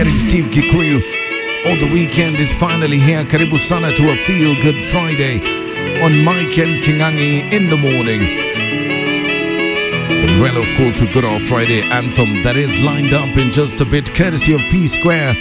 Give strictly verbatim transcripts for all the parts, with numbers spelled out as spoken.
featuring Steve Kikuyu. Oh, the weekend is finally here. Karibu sana to a Feel Good Friday on Mike and Kingangi in the morning. Well, of course, we've got our Friday anthem that is lined up in just a bit, courtesy of P Square.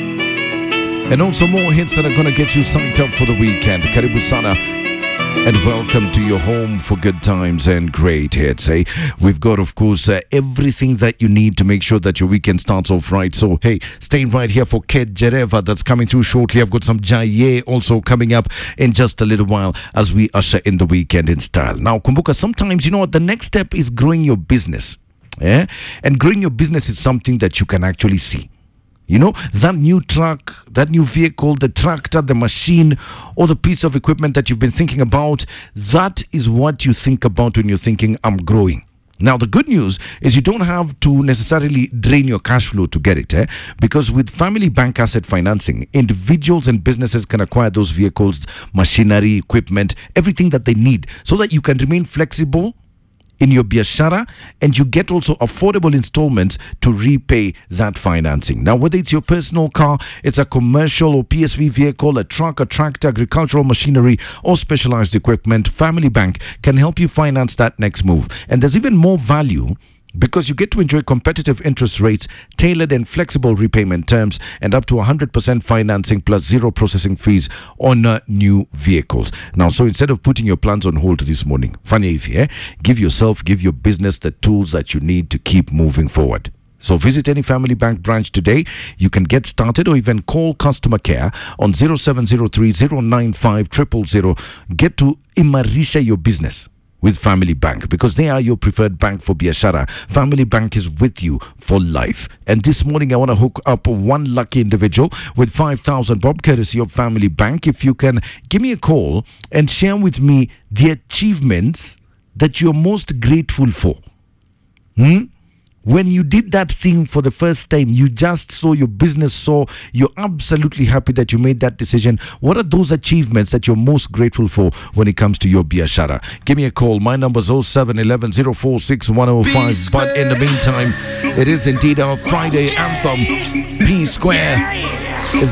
And also more hits that are going to get you psyched up for the weekend. Karibu sana. And welcome to your home for good times and great hits. Eh? We've got, of course, uh, everything that you need to make sure that your weekend starts off right. So, hey, stay right here for Ked Jereva. That's coming through shortly. I've got some Jaye also coming up in just a little while as we usher in the weekend in style. Now, kumbuka, sometimes, you know what, the next step is growing your business. Yeah? And growing your business is something that you can actually see. You know, that new truck, that new vehicle, the tractor, the machine, or the piece of equipment that you've been thinking about, that is what you think about when you're thinking, I'm growing. Now, the good news is you don't have to necessarily drain your cash flow to get it, eh? Because with Family Bank Asset Financing, individuals and businesses can acquire those vehicles, machinery, equipment, everything that they need so that you can remain flexible in your biashara, and you get also affordable installments to repay that financing. Now, whether it's your personal car, it's a commercial or P S V vehicle, a truck, a tractor, agricultural machinery, or specialized equipment, Family Bank can help you finance that next move. And there's even more value because you get to enjoy competitive interest rates, tailored and flexible repayment terms, and up to one hundred percent financing plus zero processing fees on uh, new vehicles. Now, so instead of putting your plans on hold this morning, funny if eh, give yourself, give your business the tools that you need to keep moving forward. So visit any Family Bank branch today. You can get started or even call customer care on zero seven zero three zero nine five zero zero zero. Get to imarisha your business with Family Bank, because they are your preferred bank for biashara. Family Bank is with you for life. And this morning, I want to hook up one lucky individual with five thousand bob, courtesy of Family Bank. If you can give me a call and share with me the achievements that you're most grateful for. Hmm? When you did that thing for the first time, you just saw your business, saw you're absolutely happy that you made that decision. What are those achievements that you're most grateful for when it comes to your biashara? Give me a call. My number is oh seven one one zero four six one oh five. But in the meantime, it is indeed our Friday anthem, P Square.